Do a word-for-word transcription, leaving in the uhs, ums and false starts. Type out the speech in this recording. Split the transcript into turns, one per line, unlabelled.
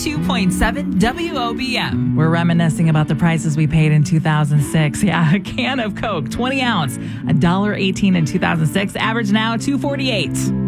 two point seven W O B M.
We're reminiscing about the prices we paid in two thousand six. Yeah, a can of Coke, twenty ounce, one dollar eighteen in two thousand six. Average now, two forty-eight.